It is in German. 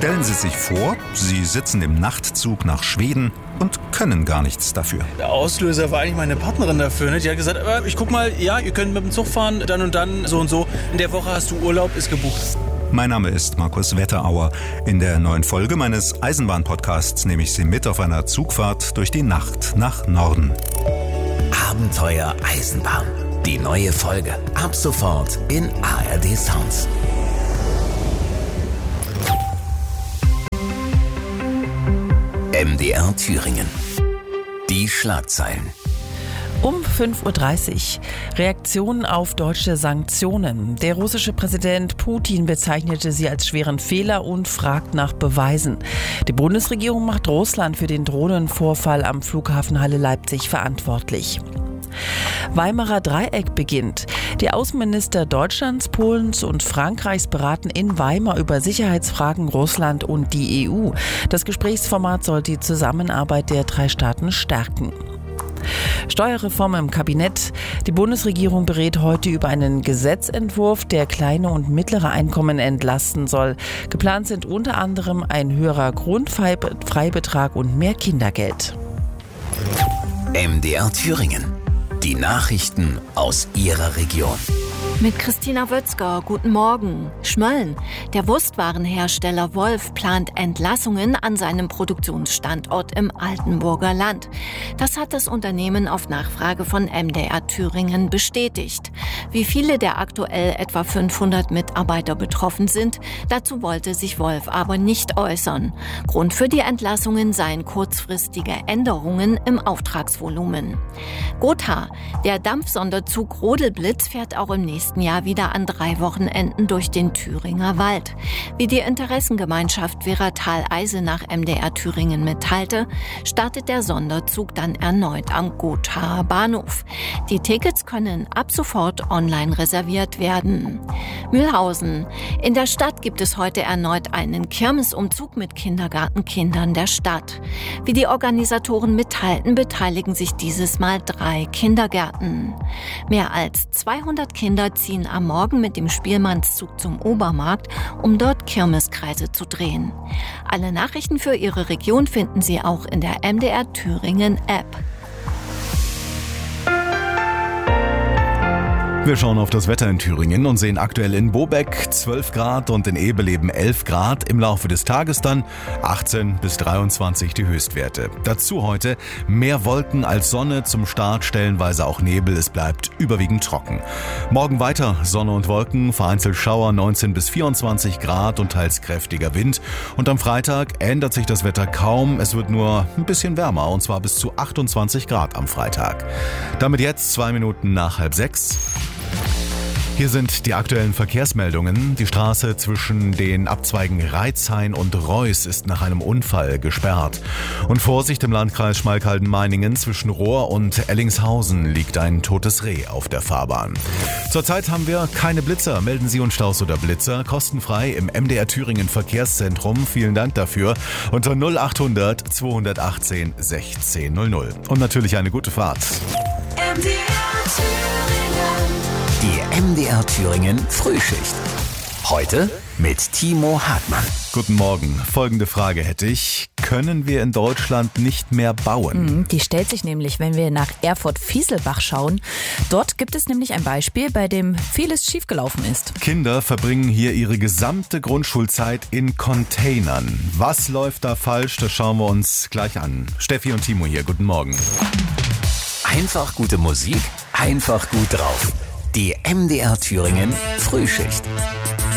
Stellen Sie sich vor, Sie sitzen im Nachtzug nach Schweden und können gar nichts dafür. Der Auslöser war eigentlich meine Partnerin dafür. Ne? Die hat gesagt, ich guck mal, ja, ihr könnt mit dem Zug fahren, dann und dann, so und so. In der Woche hast du Urlaub, ist gebucht. Mein Name ist Markus Wetterauer. In der neuen Folge meines Eisenbahn-Podcasts nehme ich Sie mit auf einer Zugfahrt durch die Nacht nach Norden. Abenteuer Eisenbahn. Die neue Folge. Ab sofort in ARD Sounds. MDR Thüringen. Die Schlagzeilen. Um 5.30 Uhr. Reaktionen auf deutsche Sanktionen. Der russische Präsident Putin bezeichnete sie als schweren Fehler und fragt nach Beweisen. Die Bundesregierung macht Russland für den Drohnenvorfall am Flughafen Halle-Leipzig verantwortlich. Weimarer Dreieck beginnt. Die Außenminister Deutschlands, Polens und Frankreichs beraten in Weimar über Sicherheitsfragen Russland und die EU. Das Gesprächsformat soll die Zusammenarbeit der drei Staaten stärken. Steuerreform im Kabinett. Die Bundesregierung berät heute über einen Gesetzentwurf, der kleine und mittlere Einkommen entlasten soll. Geplant sind unter anderem ein höherer Grundfreibetrag und mehr Kindergeld. MDR Thüringen. Die Nachrichten aus Ihrer Region. Mit Christina Wötzger, guten Morgen. Schmölln. Der Wurstwarenhersteller Wolf plant Entlassungen an seinem Produktionsstandort im Altenburger Land. Das hat das Unternehmen auf Nachfrage von MDR Thüringen bestätigt. Wie viele der aktuell etwa 500 Mitarbeiter betroffen sind, dazu wollte sich Wolf aber nicht äußern. Grund für die Entlassungen seien kurzfristige Änderungen im Auftragsvolumen. Gotha. Der Dampfsonderzug Rodelblitz fährt auch im nächsten Jahr wieder an 3 Wochenenden durch den Thüringer Wald. Wie die Interessengemeinschaft Weratal-Eisenach MDR Thüringen mitteilte, startet der Sonderzug dann erneut am Gothaer Bahnhof. Die Tickets können ab sofort online reserviert werden. Mühlhausen. In der Stadt gibt es heute erneut einen Kirmesumzug mit Kindergartenkindern der Stadt. Wie die Organisatoren mitteilten, beteiligen sich dieses Mal 3 Kindergärten. Mehr als 200 Kinder ziehen am Morgen mit dem Spielmannszug zum Obermarkt, um dort Kirmeskreise zu drehen. Alle Nachrichten für Ihre Region finden Sie auch in der MDR Thüringen App. Wir schauen auf das Wetter in Thüringen und sehen aktuell in Bobeck 12 Grad und in Ebeleben 11 Grad. Im Laufe des Tages dann 18 bis 23 die Höchstwerte. Dazu heute mehr Wolken als Sonne, zum Start stellenweise auch Nebel. Es bleibt überwiegend trocken. Morgen weiter Sonne und Wolken, vereinzelt Schauer 19 bis 24 Grad und teils kräftiger Wind. Und am Freitag ändert sich das Wetter kaum. Es wird nur ein bisschen wärmer und zwar bis zu 28 Grad am Freitag. Damit jetzt 2 Minuten nach 5:30. Hier sind die aktuellen Verkehrsmeldungen. Die Straße zwischen den Abzweigen Reitzhain und Reuß ist nach einem Unfall gesperrt. Und Vorsicht im Landkreis Schmalkalden-Meiningen, zwischen Rohr und Ellingshausen liegt ein totes Reh auf der Fahrbahn. Zurzeit haben wir keine Blitzer. Melden Sie uns Staus oder Blitzer kostenfrei im MDR Thüringen Verkehrszentrum. Vielen Dank dafür. Unter 0800 218 1600. Und natürlich eine gute Fahrt. Die MDR Thüringen Frühschicht. Heute mit Timo Hartmann. Guten Morgen. Folgende Frage hätte ich. Können wir in Deutschland nicht mehr bauen? Die stellt sich nämlich, wenn wir nach Erfurt-Fieselbach schauen. Dort gibt es nämlich ein Beispiel, bei dem vieles schiefgelaufen ist. Kinder verbringen hier ihre gesamte Grundschulzeit in Containern. Was läuft da falsch? Das schauen wir uns gleich an. Steffi und Timo hier. Guten Morgen. Einfach gute Musik, einfach gut drauf. Die MDR Thüringen Frühschicht.